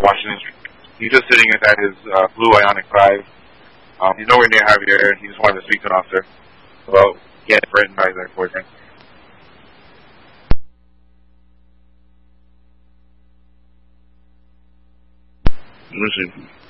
Washington. He's just sitting inside his blue Ioniq 5. He's nowhere near Javier. He just wanted to speak to an officer about getting threatened by his ex-boyfriend. Let me see.